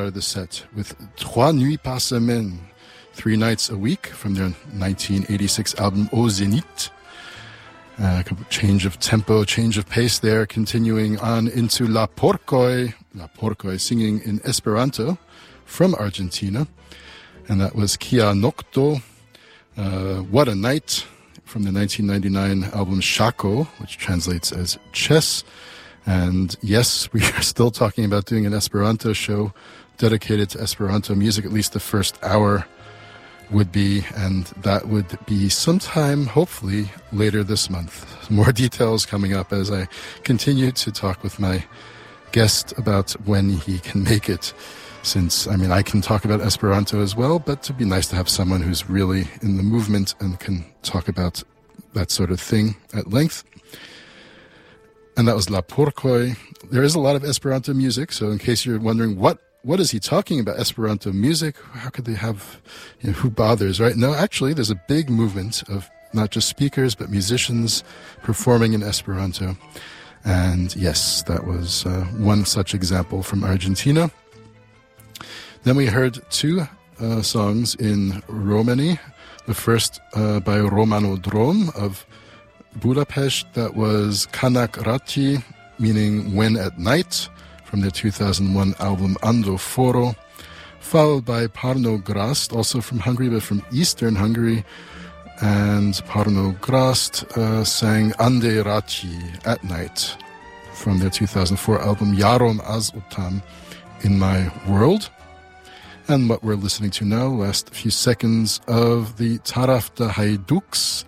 started the set with Trois Nuits par Semaine, 3 nights a week, from their 1986 album Au Zénith. Change of tempo, change of pace there, continuing on into La Porcoy singing in Esperanto from Argentina. And that was Kia Nocto, What a Night, from the 1999 album Shako, which translates as chess. And yes, we are still talking about doing an Esperanto show dedicated to Esperanto music, at least the first hour would be, and that would be sometime, hopefully, later this month. More details coming up as I continue to talk with my guest about when he can make it. Since, I can talk about Esperanto as well, but it'd be nice to have someone who's really in the movement and can talk about that sort of thing at length. And that was La Porcoy. There is a lot of Esperanto music, so in case you're wondering what is he talking about, Esperanto music? How could they have, who bothers, right? No, actually, there's a big movement of not just speakers, but musicians performing in Esperanto. And yes, that was one such example from Argentina. Then we heard 2 songs in Romani. The first by Romano Drom of Budapest, that was Kanak Rati, meaning when at night, from their 2001 album Ando Foro, followed by Parno Grast, also from Hungary, but from Eastern Hungary. And Parno Grast sang Ande Rati, at night, from their 2004 album Yarom Az Utam, In My World. And what we're listening to now, last few seconds of the Taraf de Haiduks.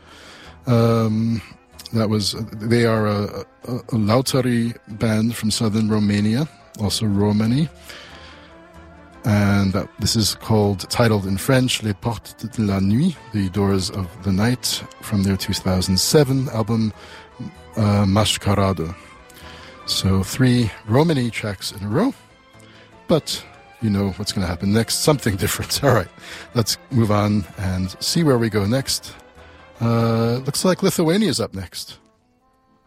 They are a Lautari band from southern Romania, also Romani. And this is titled in French, Les Portes de la Nuit, The Doors of the Night, from their 2007 album Mascarado. So 3 Romani tracks in a row, but you know what's going to happen next, something different. All right, let's move on and see where we go next. Looks like Lithuania's up next.